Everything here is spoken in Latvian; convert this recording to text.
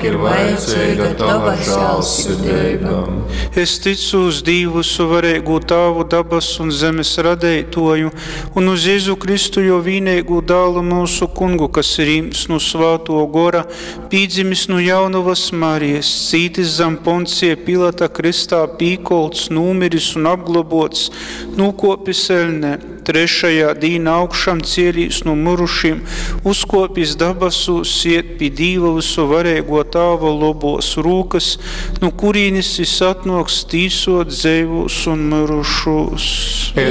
vairāk ir vajadzīga tava žēlsirdība. Es ticu uz Dievu visu-varīgo Tēvu, dabas un zemes radētoju, un uz Jēzu Kristu, jo vienīgo dēlu mūsu Kungu, kas ir īms no Svāto gora, pīdzimis no jaunavas Marijas, cītis zem Poncija Pilata kristā, pīkolts, nūmiris un apglobots, nūkopis elnē, trešajā dīna augšām cielīs no murušiem, uzkopis dabasūs, iet pie Dīva visu-varīgo Tēva lobos rūkas, no kurīnis atnoks tīsot dzīvus un murušus. Ir